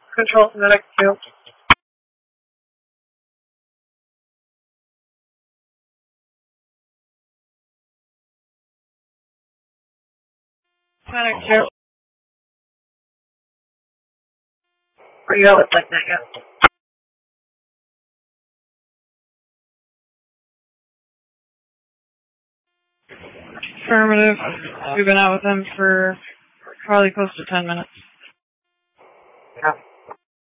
Control to the next two. Panic two. Are you out with like that yet? Affirmative. We've been out with them for probably close to 10 minutes. Yeah.